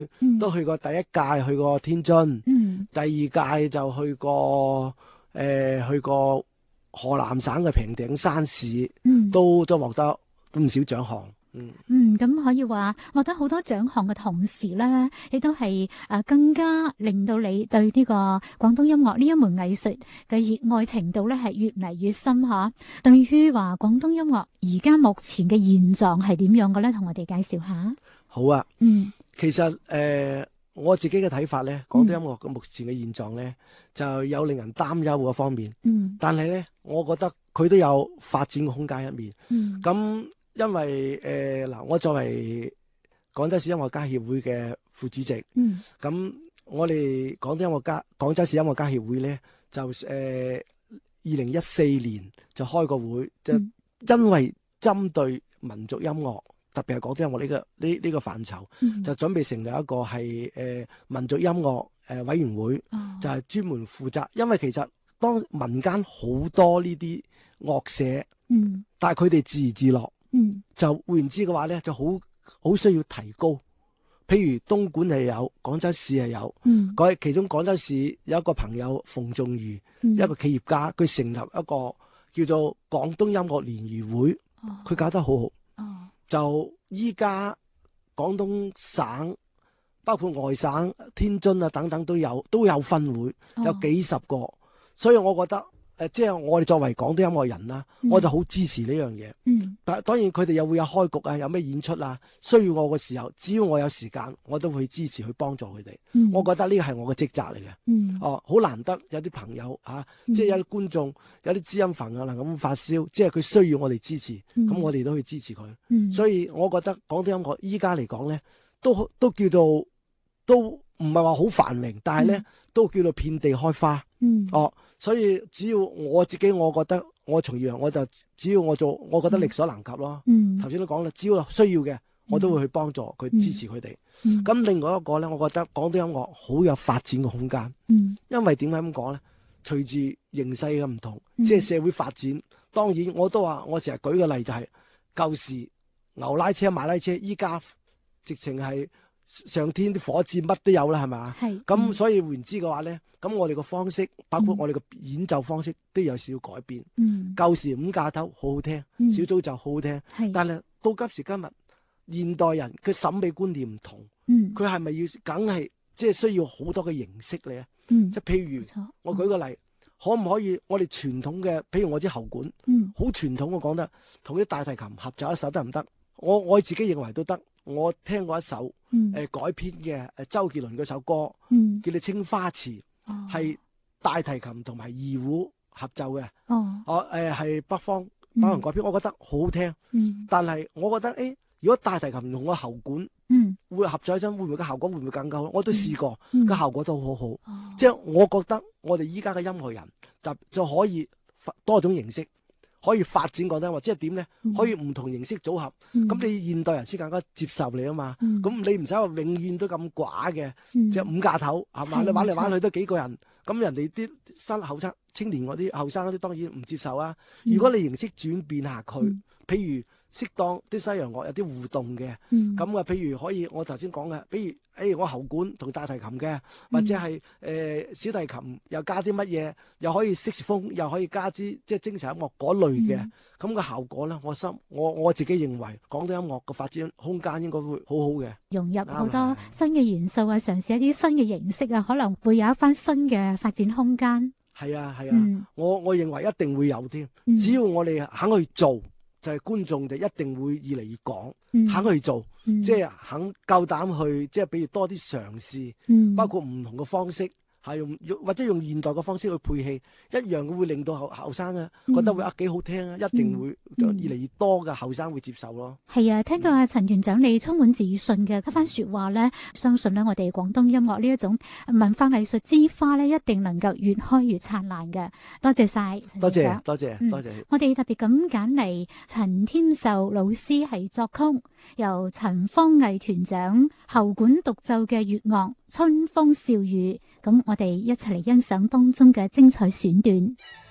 都去過第一屆去過天津，第二屆就去過河南省嘅平頂山市，都獲得唔少獎項。 咁可以話獲得好多獎項嘅同時咧，亦都係更加令到你對呢個廣東音樂呢一門藝術嘅熱愛程度咧係越嚟越深吓。對於話廣東音樂而家目前嘅現狀係點樣嘅咧，同我哋介紹下。 好啊，其實我自己嘅睇法咧，廣東音樂嘅目前嘅現狀咧，就有令人擔憂嘅方面。但係咧，我覺得佢都有發展嘅空間一面。咁因為我作為廣州市音樂家協會嘅副主席，咁我哋廣州市音樂家協會咧，就2014年就開個會，就因為針對民族音樂，特別係廣東音樂呢個範疇，就準備成立一個係民族音樂委員會，就係專門負責。因為其實當民間好多呢啲樂社，但係佢哋自娛自樂。就換言之嘅話咧，就好需要提高。譬如東莞係有，廣州市係有。其中廣州市有一個朋友馮仲如，一個企業家，佢成立一個叫做廣東音樂聯誼會，佢搞得好好。就依家廣東省，包括外省、天津啊等等都有分會，有幾十個。所以我覺得。即係我哋作為廣東音樂人啦，我就好支持呢樣嘢。但當然佢哋又會有開局啊，有咩演出啊，需要我嘅時候，只要我有時間，我都會支持去幫助佢哋。我覺得呢個係我嘅職責嚟嘅。好難得有啲朋友即係有啲觀眾，有啲知音朋友能咁發燒，即係佢需要我哋支持，咁我哋都去支持佢。所以我覺得廣東音樂依家嚟講咧，都叫做都唔係話好繁榮，但係咧都叫做遍地開花。所以只要我自己，我覺得我從業，我就只要我做，我覺得力所能及咯。頭先都講啦，只要需要嘅，我都會去幫助佢，支持佢哋。咁另外一個咧，我覺得廣東音樂好有發展嘅空間。因為點解咁講咧？隨住形勢嘅唔同，即係社會發展。當然我都話，我成日舉個例就係舊時牛拉車、馬拉車，依家直情係上天啲火箭乜都有啦，係咪？咁所以換言之嘅話咧，咁我哋個方式，包括我哋個演奏方式，都有少少改變。舊時五架頭好好聽，小組就好好聽，但係到今時今日，現代人佢審美觀念唔同，佢係咪要梗係即係需要好多嘅形式咧？即係譬如我舉個例，可唔可以我哋傳統嘅，譬如我支喉管，好傳統我講得，同啲大提琴合奏一首得唔得？我自己認為都得。我聽過一首改編嘅周杰倫嗰首歌，叫做《青花瓷》，係大提琴同埋二胡合奏嘅。係北方人改編，我覺得好好聽。但係我覺得如果大提琴同個喉管會合奏起身，會唔會個效果會唔會更加好？我都試過，個效果都好好。即係我覺得我哋依家嘅音樂人就可以多種形式。可以發展廣東話，即係點咧？可以唔同形式組合，咁你現代人先更加接受你啊嘛。咁你唔使話永遠都咁寡嘅，即係五架頭係嘛？你玩嚟玩去都幾個人，咁人哋啲新後生、青年嗰啲後生嗰啲當然唔接受啊。如果你形式轉變下佢，譬如適當啲西洋樂有啲互動嘅，咁啊，譬如可以我頭先講嘅，比如我喉管同大提琴嘅，或者係小提琴又加啲乜嘢，又可以色士風，又可以加啲即係精神音樂嗰類嘅，咁個效果咧，我自己認為廣東音樂嘅發展空間應該會好好嘅， 融入好多新嘅元素啊，嘗試一啲新嘅形式啊，可能會有一番新嘅發展空間。 係啊，我認為一定會有添，只要我哋肯去做。就係觀眾就一定會越嚟越講，肯去做，即係肯夠膽去，即係比如多啲嘗試，包括唔同嘅方式，係或者用現代嘅方式去配器，一樣會令到後生啊覺得會幾好聽啊，一定會越嚟越多嘅後生會接受咯。 係啊，聽到阿陳團長你充滿自信嘅一番說話咧，相信咧我哋廣東音樂呢一種文化藝術之花咧，一定能夠越開越燦爛嘅。多謝晒， 多謝。 我哋特別咁揀嚟陳添壽老師係作曲，由陳方毅團長喉管獨奏嘅粵樂《春風笑雨》，咁我哋一齊嚟欣賞當中嘅精彩選段。